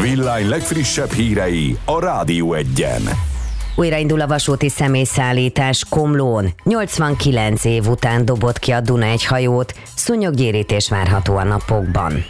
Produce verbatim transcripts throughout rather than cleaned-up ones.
Villány legfrissebb hírei a Rádió Egyen. Újraindul a vasúti személyszállítás Komlón. nyolcvankilenc év után dobott ki a Duna egy hajót, szúnyoggyérítés várható a napokban.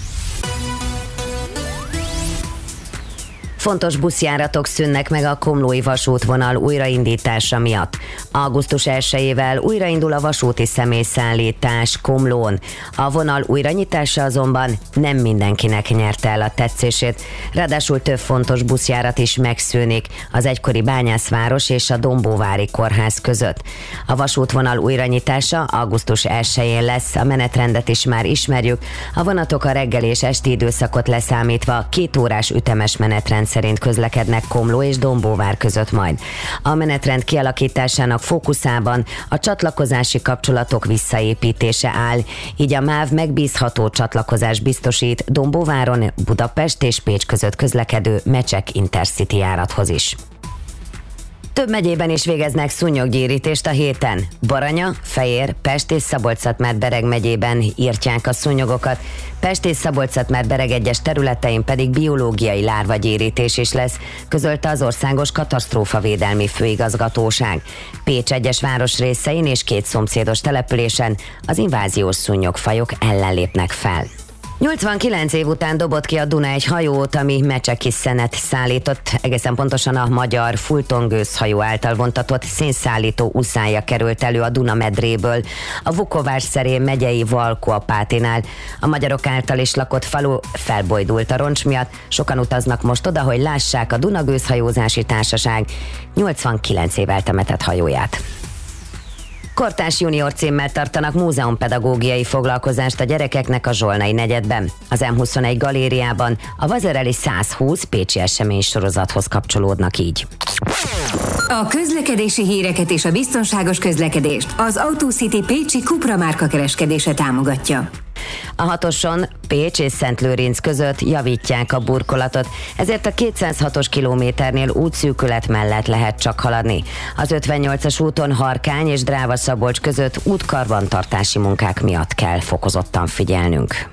Fontos buszjáratok szűnnek meg a komlói vasútvonal újraindítása miatt. augusztus elsejével újraindul a vasúti személyszállítás Komlón. A vonal újranyitása azonban nem mindenkinek nyerte el a tetszését. Ráadásul több fontos buszjárat is megszűnik az egykori Bányászváros és a Dombóvári kórház között. A vasútvonal újranyitása augusztus elsején lesz, a menetrendet is már ismerjük. A vonatok a reggel és esti időszakot leszámítva két órás ütemes menetrend szerint közlekednek Komló és Dombóvár között majd. A menetrend kialakításának fókuszában a csatlakozási kapcsolatok visszaépítése áll, így a MÁV megbízható csatlakozást biztosít Dombóváron, Budapest és Pécs között közlekedő Mecsek Intercity járathoz is. Több megyében is végeznek szúnyoggyérítést a héten. Baranya, Fejér, Pest és Szabolcs-Szatmár-Bereg megyében írtják a szúnyogokat, Pest és Szabolcs-Szatmár-Bereg egyes területein pedig biológiai lárvagyérítés is lesz, közölte az Országos Katasztrófavédelmi Főigazgatóság. Pécs egyes városrészein és két szomszédos településen az inváziós szúnyogfajok ellen lépnek fel. nyolcvankilenc év után dobott ki a Duna egy hajót, ami mecseki szenet szállított, egészen pontosan a magyar Fulton gőzhajó által vontatott szénszállító uszája került elő a Duna medréből, a Vukovár-Szerém megyei Valkó-Apátinál. A magyarok által is lakott falu felbojdult a roncs miatt, sokan utaznak most oda, hogy lássák a Duna Gőzhajózási Társaság nyolcvankilenc év eltemetett hajóját. Kortárs junior címmel tartanak múzeumpedagógiai foglalkozást a gyerekeknek a Zsolnai negyedben. Az em huszonegy galériában a Vazereli százhúsz pécsi esemény sorozathoz kapcsolódnak így. A közlekedési híreket és a biztonságos közlekedést az AutoCity Pécsi Cupra márka kereskedése támogatja. A hatoson Pécs és Szentlőrinc között javítják a burkolatot, ezért a kétszázhatos kilométernél útszűkület mellett lehet csak haladni. Az ötvennyolcas úton Harkány és Dráva-Szabolcs között útkarbantartási munkák miatt kell fokozottan figyelnünk.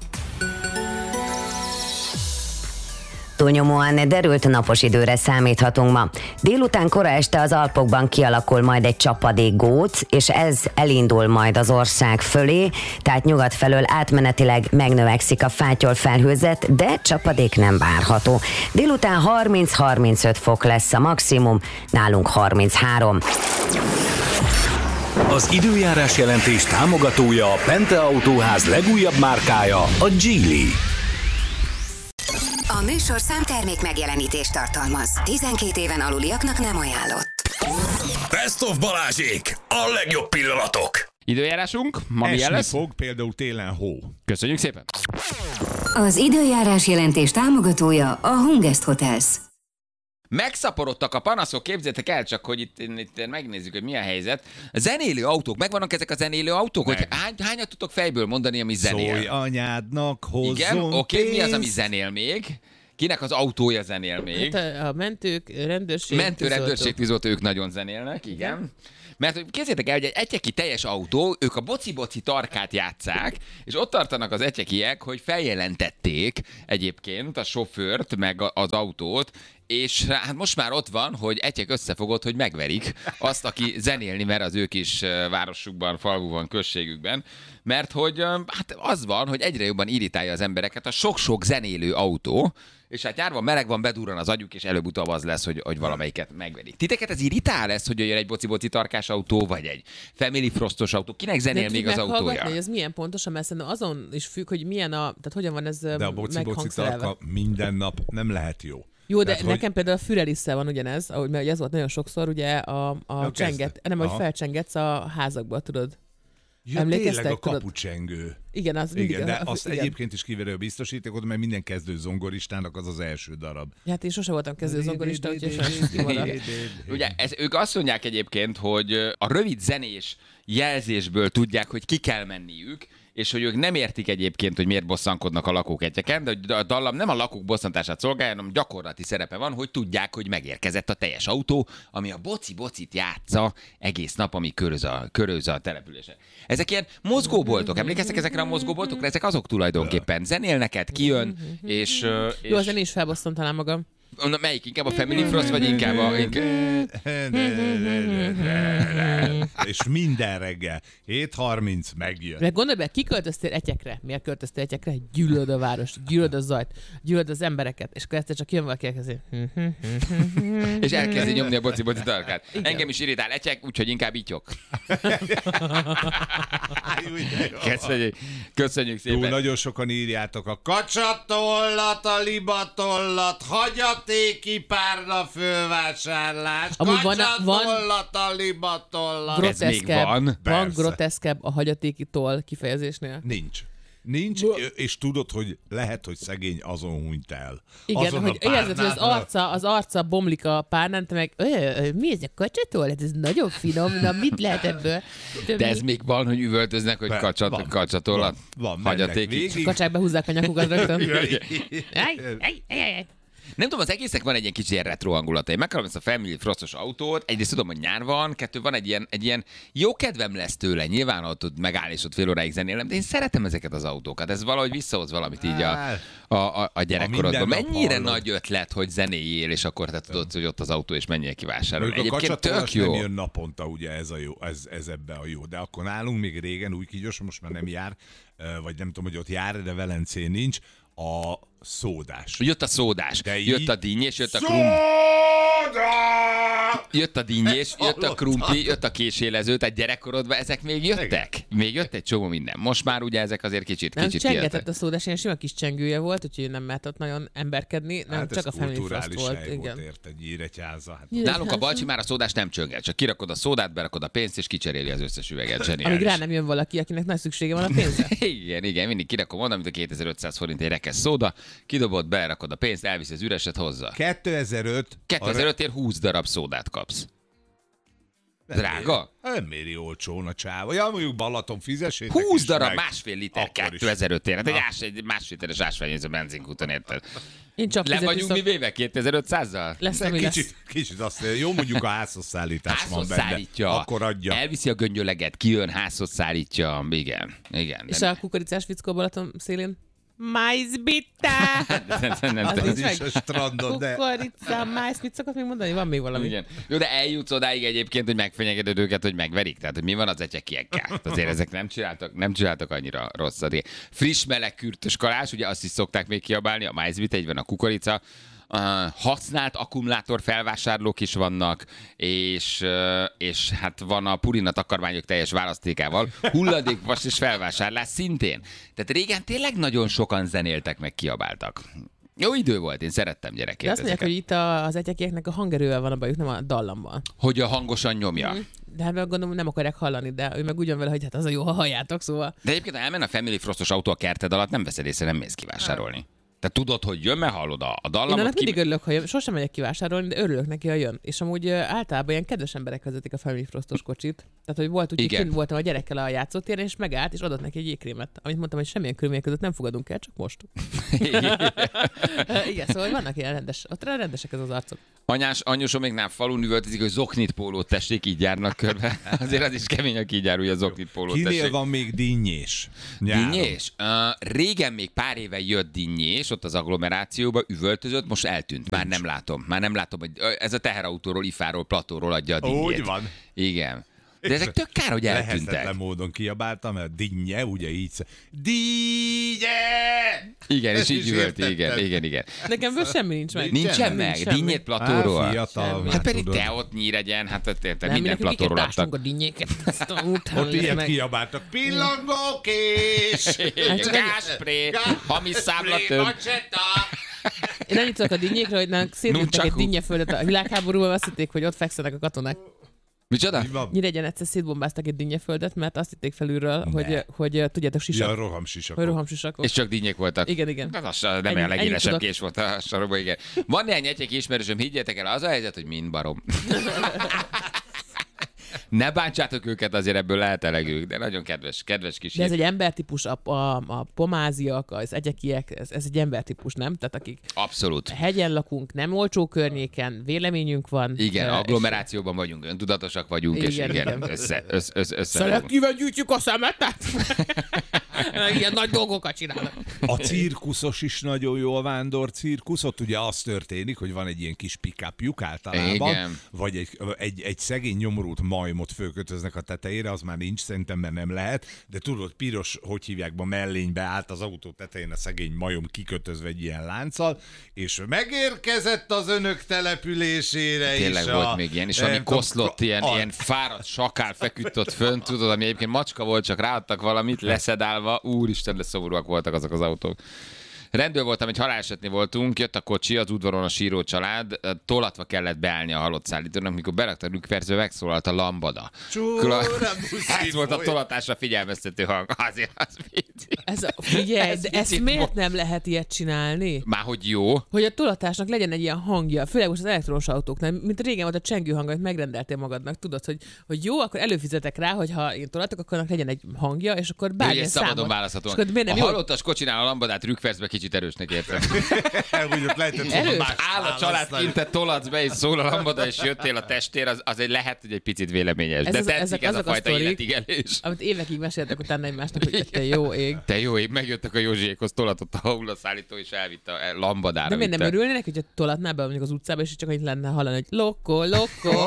Túlnyomóan derült napos időre számíthatunk ma. Délután kora este az Alpokban kialakul majd egy csapadékgóc, és ez elindul majd az ország fölé, tehát nyugat felől átmenetileg megnövekszik a fátyol-felhőzet, de csapadék nem várható. Délután harminc-harmincöt fok lesz a maximum, nálunk harminchárom. Az időjárás jelentés támogatója a Pente Autóház legújabb márkája, a Geely. A műsorszám termék megjelenítést tartalmaz. tizenkét éven aluliaknak nem ajánlott. Best of Balázsék! A legjobb pillanatok! Időjárásunk, ma milyen lesz? fog, például télen hó. Köszönjük szépen! Az időjárás jelentés támogatója a Hungest Hotels. Megszaporodtak a panaszok, képzeljétek el csak, hogy itt, itt megnézzük, hogy mi a helyzet. A zenélő autók, megvannak ezek a zenélő autók? Hogy hány, hányat tudtok fejből mondani, ami zenél? Szólj anyádnak, hozzon. Igen, oké, okay, mi az, ami pénzt? zenél még? Kinek az autója zenél még? Hát a, a mentők, rendőrség, Mentő, rendőrség, tűzoltó, ők nagyon zenélnek, igen. igen. Mert képzeljétek el, hogy egy egyeki teljes autó, ők a boci-boci tarkát játsszák, és ott tartanak az egyekiek, hogy feljelentették egyébként a sofőrt, meg az autót, és hát most már ott van, hogy egyek összefogott, hogy megverik azt, aki zenélni mer az ő kis városukban, falvuban, községükben, mert hogy hát az van, hogy egyre jobban irritálja az embereket a sok-sok zenélő autó, és hát nyárban meleg van, bedurran az agyuk, és előbb-utóbb az lesz, hogy, hogy valamelyiket megverik. Titeket ez irritál lesz, hogy jön egy boci-boci tarkás autó, vagy egy Family Frostos autó? Kinek zenél még az autója? Hogy ez milyen pontosan, mert szerintem azon is függ, hogy milyen a, tehát hogyan van ez De a boci-boci tarka minden nap nem lehet jó. Jó, de Tehát, nekem hogy... például a Fürelisszel van ugyanez, ahogy, mert ez volt nagyon sokszor, ugye a, a ja, csenget, nem, hogy felcsengetsz a házakba, tudod. Ja, emlékeztek, tényleg a tudod? kapucsengő. Igen, az mindig. Igen, de a, azt igen. egyébként is kiverő a biztosítékot, mert minden kezdő zongoristának az az első darab. Ja, hát én sose voltam kezdő zongorista, úgyhogy sajnos kimaradt. Ugye ez, ők azt mondják egyébként, hogy a rövid zenés jelzésből tudják, hogy ki kell menniük, és hogy ők nem értik egyébként, hogy miért bosszankodnak a lakók egyeken, de a dallam nem a lakók bosszantását szolgálja, hanem gyakorlati szerepe van, hogy tudják, hogy megérkezett a teljes autó, ami a boci-bocit játsza egész nap, ami köröz a, köröz a településen. Ezek ilyen mozgóboltok, emlékeztek ezekre a mozgóboltokra? Ezek azok tulajdonképpen. Zenél neked, kijön, és... és... Jó, azért én is felbosszom talán magam. Na, melyik? Inkább a Family Frost, vagy inkább a... És minden reggel, hét harminc megjön. De gondolj be, ki költöztél Etyekre? Miért költöztél Etyekre? Gyűlöd a város, gyűlöd a zajt, gyűlöd az embereket, és akkor egyszer csak jön valaki elkezdi. És elkezdi nyomni a boci-boci tarkát. Engem is irritál Etyek, úgyhogy inkább ityok. Köszönjük, köszönjük szépen. Jó, nagyon sokan írjátok a kacsatollat, a libatollat, hagyatéki párna fölvásárlás, kacsatollat, a libatollat. Ez még van? Van Persze. groteszkebb a hagyatékitól kifejezésnél? Nincs. Nincs, és tudod, hogy lehet, hogy szegény azon hunyt el. Igen, azon hogy érzed, hogy az arca, az arca bomlik a párnán, te meg, mi ez a kacsatól? Hát ez nagyon finom, na mit lehet ebből? De ez még van, hogy üvöltöznek, hogy kacsat, Van. kacsatollat, Van, van, hagyaték. végig. Kacsák behúzzák a nyakukat rögtön. Aj, aj, aj, aj. Nem tudom, az egésznek van egy ilyen kicsi ilyen retro hangulata. Én megkapom ezt a Family Frostos autót, egyrészt tudom, hogy nyár van, kettő van egy ilyen, egy ilyen jó kedvem lesz tőle, nyilván ott tud megállni, és ott fél óráig zenélem, de én szeretem ezeket az autókat. Ez valahogy visszahoz valamit így a, a, a, a gyerekkorodban. Mennyire hallod. nagy ötlet, hogy zenéljél, és akkor te tudod, hogy ott az autó, és menjél kivásárolni. Mondjuk a Egyébként tök kacsatolás jó. nem jön naponta, ugye ez, a jó, ez, ez ebbe a jó. De akkor nálunk még régen, új kígyos, most már nem jár, vagy nem tudom, hogy ott jár, de Velencén nincs, a szódás. Jött a szódás, De jött így- a dinnyés, jött a krumpli. Jött a dinnyés, jött a krumpli, jött a késélező, tehát gyerekkorodban ezek még jöttek. Még jött egy csomó minden. Most már ugye ezek azért kicsit, Nem kicsit csengetett kijöttek. a szódás, ilyen sima kis csengője volt, úgyhogy nem mehetett nagyon emberkedni, nem Hát csak ez a Family Frost kulturális volt. hely volt, Igen. érted, Nyíregyháza. Hát Nálunk a Balcsi már a szódás nem csönget, csak kirakod a szódát, berakod a pénzt, és kicseréli az összes üveget. Zseniális. Amíg rá nem jön valaki, akinek nagy szüksége van a pénzre. Igen, igen, mindig kirakom oda, mint a kétezer-ötszáz forint egy rekesz szóda, kidobod, berakod a pénzt, elviszi az üreset hozzá. kétezer-öt kétezer-ötért húsz darab szódát kapsz. Drága? Nem méri olcsón a csáva. Ja, mondjuk Balaton fizessétek húsz is darab, meg. másfél liter Akkor is. kétezer-ötért. Hát egy, ás, egy másfél literes ásványvíz a benzinkúton, érted? Én csak Le fizetni vagyunk mi szok... véve kétezer-ötszázzal? Lesz, De ami lesz. kicsit, kicsit azt jó, mondjuk a házhoz szállítás Házhoz van benne. szállítja. Akkor adja. Elviszi a göngyöleget, kijön, házhoz szállítja. Igen, igen. És De a kukoricás fickó Balaton szélén? Májzbitta! nem, nem, nem, Az nem, Az nincs is meg. a strandon, de... Kukorica, májz, mit szokott még mondani? Van még valami. Igen. Jó, de eljutsz odáig egyébként, hogy megfenyegeted őket, hogy megverik. Tehát, hogy mi van az etyekiekkel. Azért ezek nem csináltak, nem csináltak annyira rosszat. Friss, meleg, kürtös kalás, ugye azt is szokták még kiabálni, a májzbit, egy van a kukorica. Uh, használt akkumulátor felvásárlók is vannak, és, uh, és hát van a Purina takarmányok teljes választékával, hulladékvas és felvásárlás szintén. Tehát régen tényleg nagyon sokan zenéltek, meg kiabáltak. Jó idő volt, én szerettem gyerekként De azt mondják, ezeket. hogy itt a, az etyekieknek a hangerővel van a bajuk, nem a dallammal. Hogy a hangosan nyomja. De hát meg gondolom, nem akarják hallani, de ő meg ugyan vele, hogy hát az a jó, ha halljátok, szóval. De egyébként, ha elmen a Family Frostos autó a kerted alatt, nem veszed észre, nem mész kivásárolni. Te tudod, hogy jön, mert hallod a, a Én dallamot. annak ki... mindig örülök, ha jön. Sosem megyek kivásárolni, de örülök neki, ha jön. És amúgy ö, általában ilyen kedves emberek vezetik a Family Frostos kocsit. Tehát, hogy volt úgy, hogy Igen. kint voltam a gyerekkel a játszótéren, és megállt, és adott neki egy jégkrémet. Amit mondtam, hogy semmilyen körülmények között nem fogadunk el, csak most. Igen, szóval hogy vannak ilyen rendes, ott rendesek ez az arcok. Anyás, anyósom még nem falun üvöltözik, hogy zoknit pólót tessék, így járnak körbe. Azért az is kemény, aki így jár, hogy a zoknit pólót Kinél tessék. van még dinnyés? Nyáron. Dinnyés? Uh, régen még pár éve jött dinnyés, ott az agglomerációba üvöltözött, most eltűnt. Már nem látom. Már nem látom, hogy ö, ez a teherautóról, ifáról, platóról adja a dinnyét. Úgy van. Igen. De ezek tök kár, hogy eltűntek. Lehetetlen módon kiabáltam, mert dinnye, ugye így sz... Dinnye! Igen, és Ezt így is üvölti, igen, értetted. igen, igen. Nekem ből semmi nincs meg. Nincsen semmi, meg, semmi. dinnyét platóról. Á, fiatal, Hát már pedig tudod. te ott Nyíregyen, hát ott érted, Nem, minden mi nekünk platóról iket ástunk adtak. a dinnyéket. Azt a utána Ott ilyet meg. kiabáltak. Pillangókés! Gáspré, hamis számlatőm. Én annyit tudok a dinnyékre, hogy nálunk szétlőttek egy Nunchaku. dinnyeföldet a világháborúban, azt hitték, hogy ott fekszenek a katonák. Micsoda? Mi van? Nyíregyen egyszer szétbombáztak egy dinnyeföldet, mert azt hitték felülről, hogy, hogy tudjátok, sisak. Ja, rohamsisakok. Hogy rohamsisakok. És csak dinnyék voltak. Igen, igen. Hát az nem Ennyi- olyan legélesebb ennyit kés volt a sorokban, igen. Van néhány egyek ismerősöm, higgyétek el, az a helyzet, hogy mind barom. Ne bántsátok őket, azért ebből lehet elegük, de nagyon kedves, kedves kis De ez hír. egy embertípus, a, a, a pomáziak, az egyekiek, ez, ez egy embertípus, nem? Tehát akik Abszolút. hegyen lakunk, nem olcsó környéken, véleményünk van. Igen, eh, agglomerációban vagyunk, öntudatosak vagyunk, és Igen, igen, igen. össze, össze, össze, össze Szelektíven gyűjtjük a szemetet? Ilyen nagy dolgokat csinálnak. A cirkuszos is nagyon jó, a vándor cirkusz. Ott ugye az történik, hogy van egy ilyen kis pick-upjuk általában, Igen. vagy egy, egy, egy szegény nyomorult majmot fölkötöznek a tetejére, az már nincs, szerintem, mert nem lehet, de tudod, piros, hogy hívják, be mellénybe állt az autó tetején a szegény majom kikötözve egy ilyen lánccal, és megérkezett az önök településére. Tényleg is volt a, még ilyen, és nem ami tudom, koszlott, ilyen, a- ilyen fáradt sakál feküdt ott fönt, tudod, ami egyébként macska volt, csak ráadtak valamit, leszedálva, úristen, de szomorúak voltak azok az autók. Rendőr voltam, egy halálesetnél voltunk, jött a kocsi, az udvaron a síró család, tolatva kellett beállni a halott szállítónak, mikor berakta a rükverző, megszólalt a lambada. Csúra, Ez volt a tolatásra figyelmeztető hang. Azért az vicc. Ez a, figyelj, Ez de ezt vicc miért volt. nem lehet ilyet csinálni? Már hogy jó. Hogy a tolatásnak legyen egy ilyen hangja, főleg most az elektromos autóknál, mint régen volt a csengő hang, amit megrendeltél magadnak, tudod, hogy, hogy jó, akkor előfizetek rá, hogy ha én tolatok, akkor annak legyen egy hangja, és akkor Ugye bármilyen szabadon számot. választhatóan. És akkor miért A nem jó? halottas kocsinál a lambadát rükverzbe kicsit erősnek értem. Úgy ott lehetett volna Erős. más Áll a család választani. kint, te tolatsz be, és szól a lambada, és jöttél a testér, az, az egy lehet, hogy egy picit véleményes. Ez De az- tetszik ezek ez a azok a fajta sztorik. életigelés. Amit évekig meséltek utána egymásnak, hogy te jó ég. Te jó ég, megjöttek a Józsiékhoz, tolatott a hullaszállító, és elvitte a lambadára. De miért nem vitte. örülnének, hogyha tolatnál be mondjuk az utcába, és csak annyit lenne hallani, hogy lokko, lokko,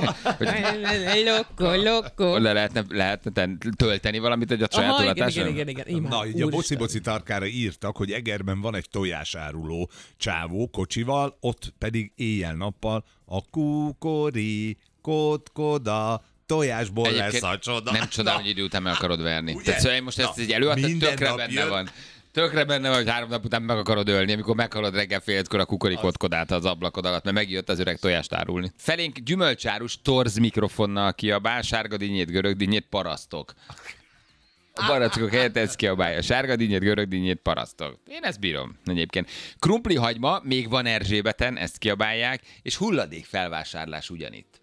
lokko, lokko. Le lehetne, lehetne ten- tölteni valamit egy a saját Aha, igen, tolatáson? igen, igen, igen, Na, imádom. így a Úristen. boci-boci tarkára írtak, hogy Egerben van egy tojásáruló csávó kocsival, ott pedig éjjel-nappal a kukori, kotkoda, tojásból lesz Egyébként a csoda. nem csodál, hogy idő után meg akarod verni. Ugye? Tehát szóval most ezt Na, egy előadtad, minden tökre nap benne jön. van. Tökre benne van, hogy három nap után meg akarod ölni, amikor meghalod reggel fél ötkor a kukorikotkodát az ablakod alatt, mert megjött az öreg tojást árulni. Felénk gyümölcsárus torz mikrofonnal kiabál, sárga dinnyét, görög dinnyét, parasztok. A barackok helyett ez kiabálja. Sárga dinnyét, görög dinnyét, parasztok. Én ezt bírom egyébként. Krumpli hagyma, még van Erzsébeten, ezt kiabálják, és hulladék felvásárlás ugyanitt.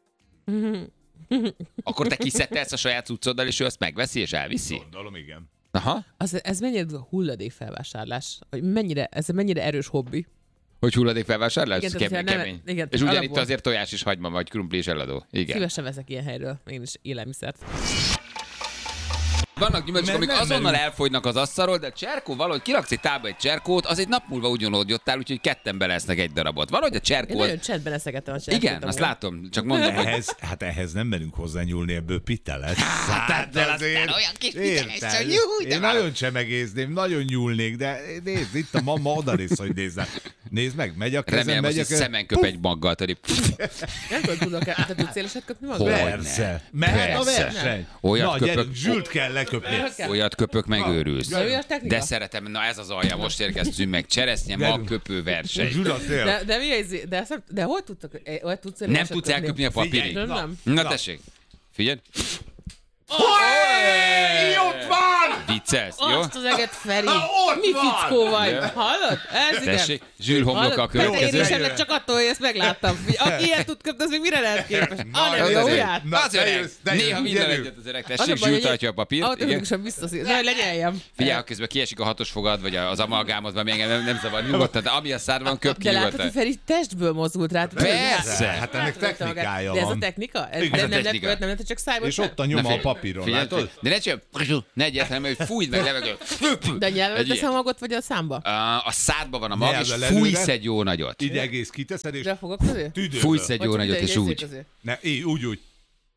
Akkor te kiszedtelsz a saját cuccoddal, és ő azt megveszi és elviszi? Gondolom, igen. Aha. Az, ez mennyire hulladékfelvásárlás? Hogy mennyire, ez mennyire erős hobbi? Hogy hulladék felvásárlás? Igen, Igen, tehát, kemény, hogyha nem- kemény. igen, És tehát ugyanitt alapból- azért tojás és hagyma, vagy krumpli és eladó. Igen. Szívesen veszek ilyen helyről, én is élelmiszert. Vannak gyümölcsök, Mert amik nem azonnal merünk. elfogynak az asztalról, de a cserkó valahogy kiraksz egy tálba egy cserkót, az egy nap múlva ugyanolyan jottál, úgyhogy ketten belesznek egy darabot. Valahogy a Én cserkó... nagyon csendben eszegettem a cserkót. Igen, azt látom, csak mondom, hogy Ehhez, hát ehhez nem merünk hozzányúlni, ebből pite lesz. Hát, de aztán olyan kis pite lesz, érted? hogy jó, de Én nagyon csemegézném, nagyon nyúlnék, de nézd, itt a mama odanéz, hogy nézd. Nézd meg, megy a kezem, remélem, megy azt a is kezem. szemen köp egy maggal, tudod. Nem tudom, tudok el. Te tudsz éleset köpni magad? Hogy? Persze. Mehet a Persze. verseny. Olyat Na, köpök- gyerünk, Zsült kell leköpni. Olyat köpök, megőrülsz. Na, jó a technika? De szeretem, na ez az alja, most érkeztünk meg. Cseresznye, Gyerünk. magköpő verseny. Zsült a tél. De, de mi ez? De, ezt nem- de hol tudtak? eh, Hol tudsz Nem éleset tudsz elköpni a papírig. Figyelj, Nem, nem. Na tessék, figyelj. Hey, ott van! Viccelsz, jó? Azt az eget, Feri! ott Mi van! fickó vagy? Ja. Hallod? Ez igen. Tessék, Zsül homloka a Hallod? Hát én következő. is ennek csak attól, hogy ezt megláttam. Aki ilyet tud köpni, az még mire lehet képes? Ah, nem Az jó, öreg. ujját. Na, Az te öreg. jössz, te jössz, Néha minden gyerünk. egyet az öreg. Az a Tessék, baj, Zsül hogy tartja a papírt. Igen. automatikusan visszaszív. Na, lenyeljem. Figyelj, ha közben kiesik a hatos fogad, vagy az amalgámod, vagy engem nem, nem zavar, nyugodtan, de ami a szádban köp ki De látod, hogy nyugodtan. Feri testből mozdult rá. Persze. Hát ennek technikája De ez a van. technika? Ez Igen, nem, ez a nem, technika. nem, nem, nem, csak szájból És sem? ott a nyoma a papíron, figyelj, látod? De ne csak, ne egyáltalán, hogy fújd meg levegő. De a nyelvet Egy teszem ilyen. a magot, vagy a számba? A szádban van a mag, és Nyelvvel előre. fújsz egy jó nagyot. Így egész kiteszed, és De a fogak közé? tüdőből. Fújsz egy jó Vagy nagyot, ide és egy úgy. észék közé? Ne, így, úgy, úgy.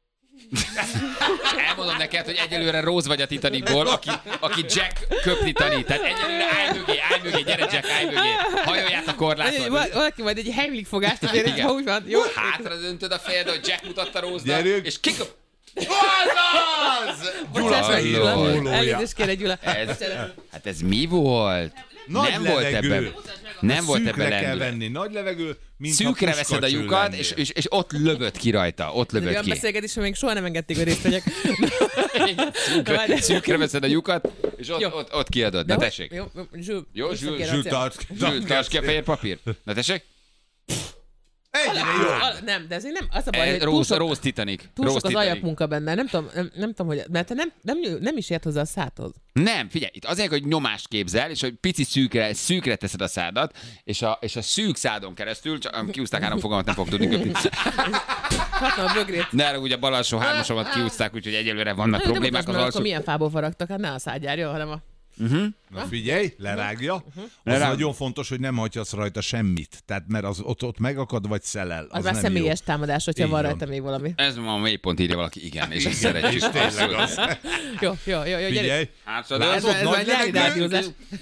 Elmondom neked, hogy egyelőre Rose vagy a Titanicból, aki, aki Jack köpni tanít. Tehát egyelőre állj mögé, állj mögé, gyere Jack, állj mögé. Hajolját a korláton. Val- Valaki majd egy Heimlich fogást azért, Igen. ha úgy van. Jó? Hátra döntöd a fejed, hogy Jack mutatta Rose-nak, Gyerünk. és kiköp... Azaz! Bocsáss meg, Gyula, Gyula. Gyula. Elnézést kérek, Gyula. Ez, hát ez mi volt? Nagy nem volt levegő. ebben. Nem volt ebben Szűkre kell lendület. venni, nagy levegő, mint Szűkre a veszed a puskacső lyukat, lennél. és, és, és ott lövöd ki rajta. Ott Ez egy lövöd olyan ki. beszélgetés, hogy még soha nem engedték, hogy részt vegyek. Szűkre, szűkre veszed a lyukat, és ott, Jó. ott, ott kiadod. De Na hogy- tessék. Jó, jó, Zsül. Jó, Zsül, visszakérem Zsül, szépen. tarts, Zsül, tarts ki a fehér papír. Na tessék. Mennyire jó. A- Nem, de ez nem, az a baj, hogy túl Rose, sok, Rose Titanic. túl Rose sok az Titanic. alapmunka benne. Nem tudom, nem, nem tudom, hogy... Mert te nem, nem, nem is ért hozzá a szádhoz. Nem, figyelj, itt azért, hogy nyomást képzel, és hogy pici szűkre, szűkre teszed a szádat, és a, és a szűk szádon keresztül, csak kiúzták három fogalmat, nem fog tudni köpni. Hát a bögrét. De erre ugye a bal alsó hármasomat kiúzták, úgyhogy egyelőre vannak Nem problémák mutasd az meg, alsó. akkor milyen fából faragtak, hát ne a szádjárja, hanem a... Na figyelj, lerágja. Az Lerág. nagyon fontos, hogy nem hagyhatsz rajta semmit. Tehát mert az ott, ott megakad, vagy szelel. Az, Az már nem személyes jó. támadás, hogyha Így van van. rajta még valami. Ez ma a mélypont írja valaki, igen, és ezt Igen, szeretjük. és tényleg Abszolút. az. Jó, jó, jó, jó, gyere. Figyelj. Hátszad, Ez, Látod, ez már nagy nyári levegő? rádiózás.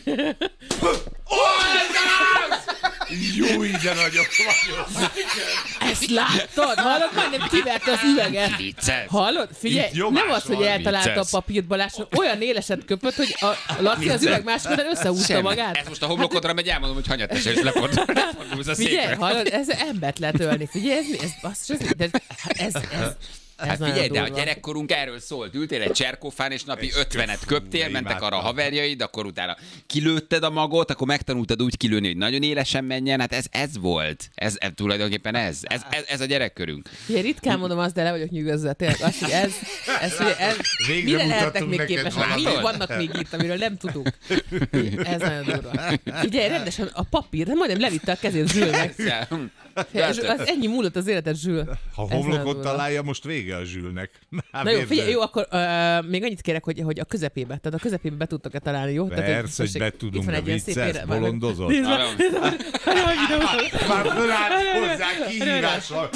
Jó, de nagyok vagyok. Ezt láttad? Hallod? Majdnem kiverte az üveget. Vicces. Hallod? Figyelj, Itt nyomás nem az, hogy van, eltalálta a vicces. papírt Balázs, olyan éleset köpött, hogy a a Laci az üveg másik oldalán összehúzta Semmi. magát. Ez most a homlokodra megy, elmondom, hogy hanyat és lefordul, lefordulsz a Figyelj, székre. hallod, ez embert lehet ölni. Figyelj, ez mi? Ez, basszus, ez, de ez, ez, ez, ez Hát nagyon figyelj, de a durva. gyerekkorunk erről szólt. Ültél egy cserkófán, és napi ötvenet köptél, mentek arra a haverjaid, akkor utána kilőtted a magot, akkor megtanultad úgy kilőni, hogy nagyon élesen menjen. Hát ez, ez volt. Ez, ez tulajdonképpen ez. Ez, ez. ez a gyerekkörünk. Figyelj, ritkán mondom azt, de le vagyok nyűgözve. Tényleg azt, hogy ez, ez, ez, ez Végre mire lehetnek mutattunk még neked képesek? valamit. Még vannak még itt, amiről nem tudunk. Ez nagyon durva. Figyelj, rendesen a papír, de majdnem levitte a kezét Zsülnek. És az ennyi múlott az életed, Zsül. Ha Ez nagyon homlokot durva. találja, most vége a Zsülnek. Már Na jó, vérzel. figyelj, jó, akkor uh, még annyit kérek, hogy, hogy a közepébe, tehát a közepébe be tudtok-e találni, jó? Tehát, Persze, hogy tessék, be itt tudunk, van de egy ilyen szép vicces, ére- bolondozol. Nézd meg, nézd meg, nézd meg. Már fölállt hozzá kihívással.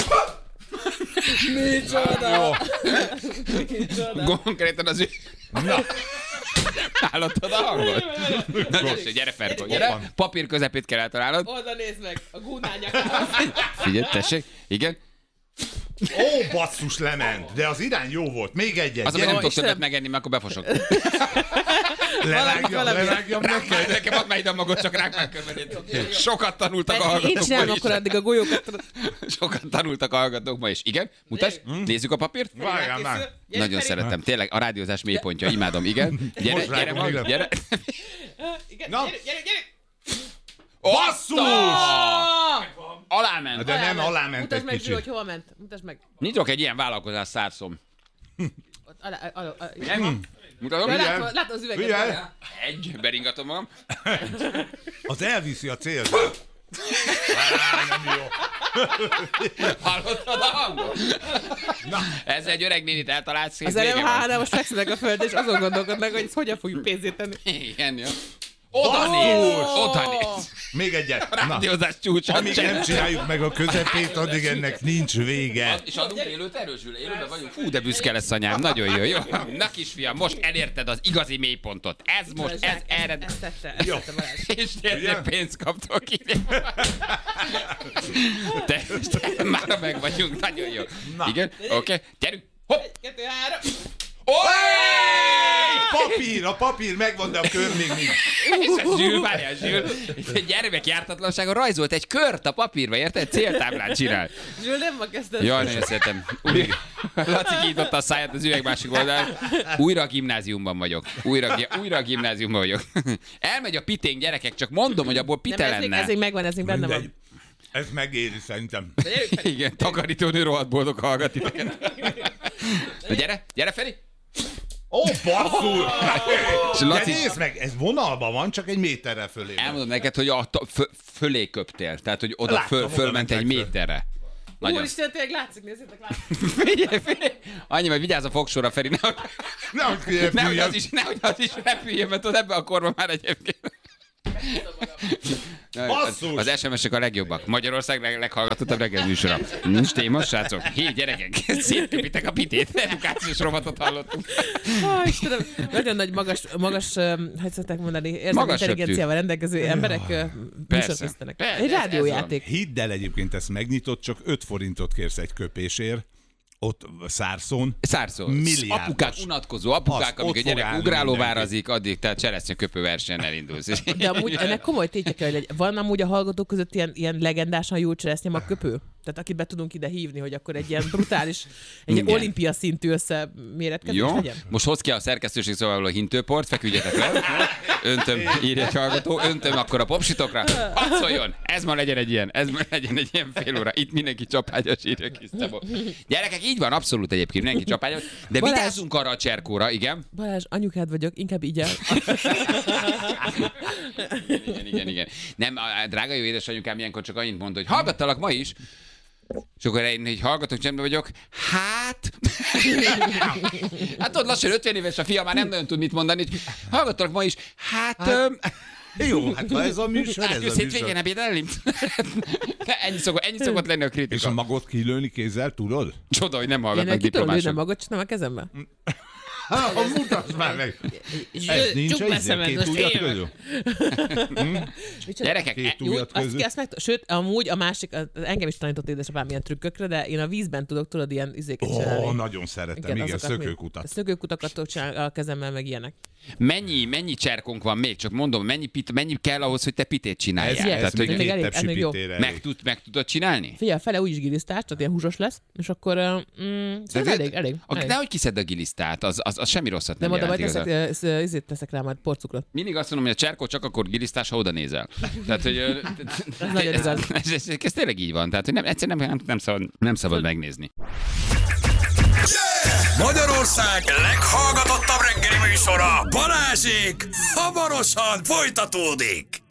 Micsoda! Micsoda! Konkrétan az ő... Na. Hallottad a hangot? Na, gyere, gyere, Ferko, gyere. Papír közepét kell eltalálnod. Oda nézd meg, a gúnányak. Figyelj, tessék. Igen. Ó, basszus, lement. De az irány jó volt. Még egyet. Az, amit nem tudok Istenem. többet megenni, mert akkor befosok. Lerágjam, valami. lerágjam neked. Nekem add már ide a magot, csak rák már követ. Sokat tanultak a Én hallgatók ma csinálom is. akkor addig a golyókat. tudod. Sokat tanultak a hallgatók ma is. Igen, mutasd, nézzük a papírt. Várjál már. Gyere, Nagyon Feri. szeretem. Tényleg a rádiózás mélypontja, imádom, igen. Gyere, Most gyere, rágom, mag, igen. gyere. Igen, Na. gyere, gyere, gyere! Basszus! Aláment. De nem, aláment Mutasd egy meg, Zsül, hogy kicsit. hova ment. Mutasd meg. Nyitok egy ilyen vállalkozás szárszom. Ott, alá, alá, alá, Igen? Mutatom? Ja, Figyelj. látod, látod az üveget? Figyelj. Egy, beringatom magam. Az elviszi a célba. Á, nem jó. Hallottad a hangot? Ez egy öreg nénit eltalálsz, Az előbb há, most fekszenek a földre, és azon gondolkodnak, hogy ezt hogyan fogjuk pénzét tenni. Igen, jó. Oda néz! Oda néz! Még egyet. Na, Rádiózás csúcsa. amíg nem csináljuk meg a közepét, addig ennek nincs vége. És adunk élőt erősül, élőben vagyunk. Fú, de büszke lesz anyám, nagyon jó, jó. Na kisfiam, most elérted az igazi mélypontot. Ez most, ez erre... Ezt tette, ezt tette Balázs. És tényleg pénzt kaptok ki. Te, te, már meg vagyunk, nagyon jó. Igen, oké, okay. Gyerünk. Hopp! Kettő, három. Oé! Papír, a papír megvan, de a kör még nincs. És a Zsül, várjál, Zsül, egy gyermek jártatlansága rajzolt egy kört a papírba, érted? Céltáblát csinál. Zsül, nem ma kezdett. Jaj, nagyon szeretem. Úgy, Laci kinyitotta a száját az üveg másik oldalán. Újra a gimnáziumban vagyok. Újra, újra a gimnáziumban vagyok. Elmegy a piténk, gyerekek, csak mondom, hogy abból pite Nem, ez még, lenne. ez még megvan, ez még benne Mindegy. van. Ez megéri szerintem. Igen, takarítónő rohadt boldog hallgat titeket. Na gyere, gyere Feri! Ó, basszus! És De Laci, nézd meg, ez vonalban van, csak egy méterre fölé. van. elmondom neked, hogy a ta- fö- fölé köptél. Tehát, hogy oda Láttam, föl, oda fölment egy mentek föl. méterre. Nagyon. Úristen, tényleg látszik, nézzétek, látszik. Figyelj, figyelj! Annyi, majd vigyázz a fogsorra, Feri, nehogy, Nehogy nehogy, kiepüljön. az is, nehogy az is repüljön, mert tudod, ebben a korban már egyébként. Basszus! Az es em es-ek a legjobbak. Magyarország leg, leghallgatottabb reggel műsora. Nincs téma, srácok. Hé, gyerekek, szétköpitek a pitét. Edukációs rovatot hallottunk. Ó, Istenem, nagyon nagy magas, magas, öm, hogy szokták mondani, érzelmi Magas intelligenciával rendelkező emberek ö, műsort készítenek. Persze, Egy ez- ez rádiójáték. Hidd el, egyébként ezt megnyitott, csak öt forintot kérsz egy köpésért. Ott Szárszón. Szárszó. Milliárdos. Apukák unatkozó, apukák, Az, amikor ott a fog gyerek állni ugrálóvárazik, addig te cseresznye köpő versenyen elindulsz. De amúgy ennek komoly tétje kell, hogy legyen. Van amúgy a hallgatók között ilyen, ilyen legendásan jó cseresznye magköpő? Tehát akit be tudunk ide hívni, hogy akkor egy ilyen brutális, egy Igen. olimpia szintű összeméretkezés Jó, legyen. most hoz ki a szerkesztőség szobából a hintőport, feküdjetek le. Öntöm, írja egy hallgató, öntöm akkor a popsitokra. Harcoljon! Ez ma legyen egy ilyen, ez ma legyen egy ilyen fél óra. Itt mindenki csapágyas, írja kis Szabó. Gyerekek, így van, abszolút egyébként mindenki csapágyas. De Balázs- vigyázzunk arra a cserkóra, igen. Balázs, anyukád vagyok, inkább így el. Igen, igen, igen. Nem, a drága jó édesanyukám ilyenkor csak annyit mondta, hogy hallgattalak ma is. És akkor én így hallgatok, csendben vagyok. Hát... hát ott lassan ötven éves a fia, már nem nagyon tud mit mondani. Hallgattalak ma is. Hát... hát... Öm... Jó, hát ha ez a műsor, ez a Átjössz műsor. hétvégén ebédelni? ennyi, szokott, ennyi szokott lenni a kritika. És a magot kilőni kézzel, tudod? Csoda, hogy nem Én hallgatnak ki tudom lőni a diplomások. magot, csak nem a kezembe. Ha, mutasd már meg! Ez nincs egy két ujjat közül? Gyerekek, Két e- ujjat Azt, közül? azt meg, sőt, amúgy a másik, az- engem is tanított édesapám ilyen trükkökre, de én a vízben tudok, tudod, ilyen izéket Ó, csinálni. nagyon szeretem, igen, azokat mind- szökőkutat. Szökőkutakat tudok csinálni a kezemmel, meg ilyenek. mennyi, mennyi cserkónk van még? Csak mondom, mennyi, pit, mennyi kell ahhoz, hogy te pitét Ez, csináljál? Igen, Tehát, ez még hogy még két elég- tepsi ez még jó. pitére meg, elég. tud, meg tudod csinálni? Figyelj, fele úgyis gilisztás, tehát ilyen húsos lesz, és akkor uh, mm, szóval elég, elég. Ak- elég. Nehogy kiszed a gilisztát, az, az, az semmi rosszat nem, Nem oda majd jelent teszek, igazán. uh, uh, izét teszek rá majd porcukrot. Mindig azt mondom, hogy a cserkó csak akkor gilisztás, ha oda nézel. Tehát, hogy ö, Ez nagyon ez, igaz. ez, ez, ez tényleg így van. Tehát, hogy nem, egyszerűen nem, nem, szabad, nem szabad megnézni. Magyarország leghallgatottabb reggeli műsora, Balázsék, hamarosan folytatódik.